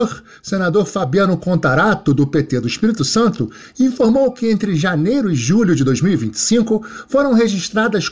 senador Fabiano Contarato, do PT do Espírito Santo, informou que entre janeiro e julho de 2025 foram registradas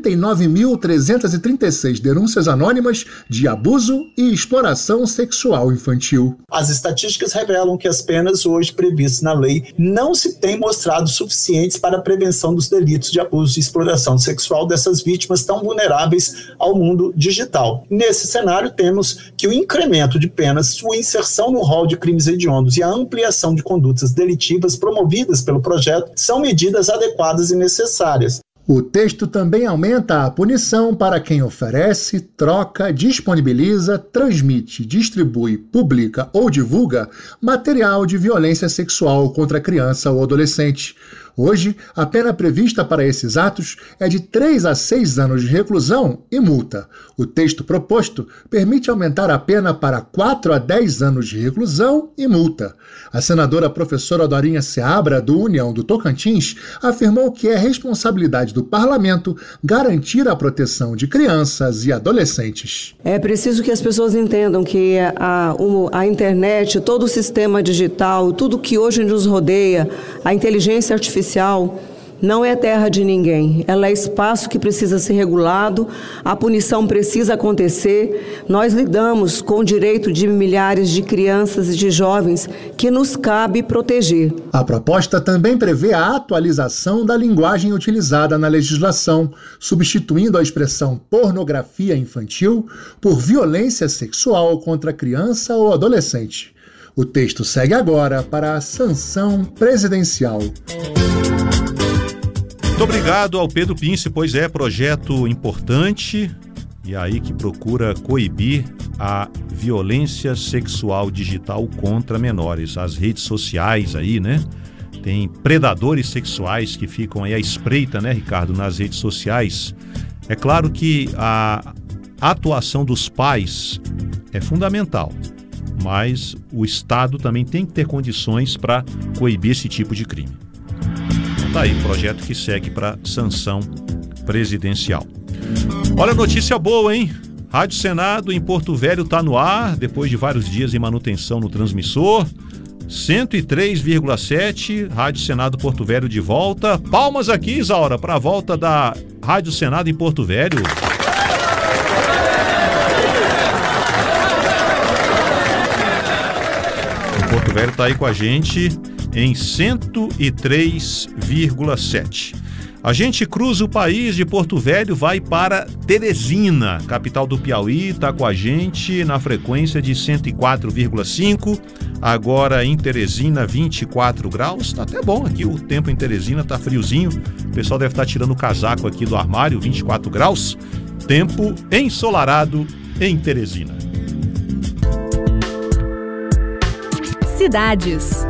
49.336 denúncias anônimas de abuso e exploração sexual infantil. As estatísticas revelam que as penas hoje previstas na lei não se têm mostrado suficientes para a prevenção dos delitos de abuso e exploração sexual dessas vítimas tão vulneráveis ao mundo digital. Nesse cenário, temos que o incremento de penas, sua inserção no rol de crimes hediondos e a ampliação de condutas delitivas promovidas pelo projeto são medidas adequadas e necessárias. O texto também aumenta a punição para quem oferece, troca, disponibiliza, transmite, distribui, publica ou divulga material de violência sexual contra criança ou adolescente. Hoje, a pena prevista para esses atos é de 3 a 6 anos de reclusão e multa. O texto proposto permite aumentar a pena para 4 a 10 anos de reclusão e multa. A senadora professora Dorinha Seabra, do União do Tocantins, afirmou que é responsabilidade do parlamento garantir a proteção de crianças e adolescentes. É preciso que as pessoas entendam que a internet, todo o sistema digital, tudo que hoje nos rodeia, a inteligência artificial, não é terra de ninguém. Ela é espaço que precisa ser regulado, a punição precisa acontecer. Nós lidamos com o direito de milhares de crianças e de jovens que nos cabe proteger. A proposta também prevê a atualização da linguagem utilizada na legislação, substituindo a expressão pornografia infantil por violência sexual contra criança ou adolescente. O texto segue agora para a sanção presidencial. Muito obrigado ao Pedro Pince, pois é projeto importante e aí que procura coibir a violência sexual digital contra menores. As redes sociais aí, né? Tem predadores sexuais que ficam aí à espreita, né, Ricardo, nas redes sociais. É claro que a atuação dos pais é fundamental, mas o Estado também tem que ter condições para coibir esse tipo de crime. Então tá aí, projeto que segue para sanção presidencial. Olha a notícia boa, hein? Rádio Senado em Porto Velho está no ar, depois de vários dias em manutenção no transmissor. 103,7, Rádio Senado Porto Velho de volta. Palmas aqui, Isaura, para a volta da Rádio Senado em Porto Velho. Porto Velho está aí com a gente em 103,7. A gente cruza o país de Porto Velho, vai para Teresina, capital do Piauí, está com a gente na frequência de 104,5. Agora em Teresina, 24 graus. Está até bom aqui, o tempo em Teresina está friozinho. O pessoal deve estar tirando o casaco aqui do armário, 24 graus. Tempo ensolarado em Teresina. Cidades.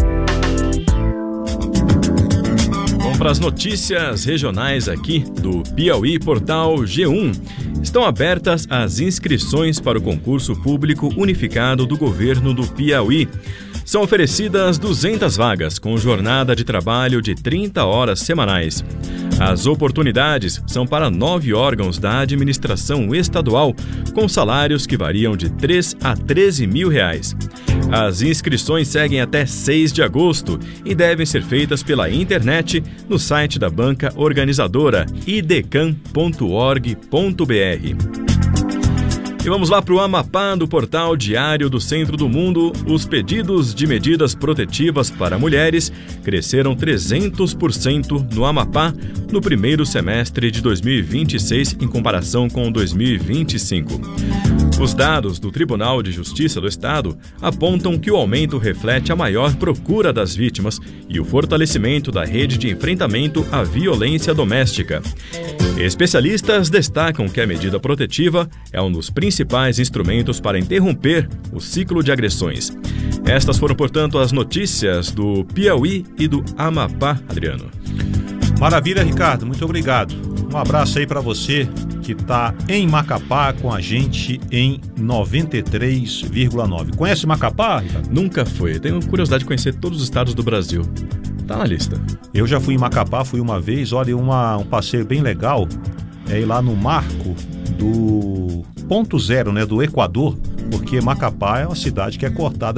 Vamos para as notícias regionais aqui do Piauí Portal G1. Estão abertas as inscrições para o concurso público unificado do governo do Piauí. São oferecidas 200 vagas com jornada de trabalho de 30 horas semanais. As oportunidades são para 9 órgãos da administração estadual, com salários que variam de 3 a 13 mil reais. As inscrições seguem até 6 de agosto e devem ser feitas pela internet no site da banca organizadora idecam.org.br. E vamos lá para o Amapá, do portal Diário do Centro do Mundo. Os pedidos de medidas protetivas para mulheres cresceram 300% no Amapá no primeiro semestre de 2026 em comparação com 2025. Os dados do Tribunal de Justiça do Estado apontam que o aumento reflete a maior procura das vítimas e o fortalecimento da rede de enfrentamento à violência doméstica. Especialistas destacam que a medida protetiva é um dos principais instrumentos para interromper o ciclo de agressões. Estas foram, portanto, as notícias do Piauí e do Amapá, Adriano. Maravilha, Ricardo, muito obrigado. Um abraço aí para você que está em Macapá com a gente em 93,9. Conhece Macapá, Ricardo? Nunca fui. Tenho curiosidade de conhecer todos os estados do Brasil. Tá na lista. Eu já fui em Macapá, fui uma vez. Olha, um passeio bem legal é ir lá no marco do ponto zero, né, do Equador, porque Macapá é uma cidade que é cortada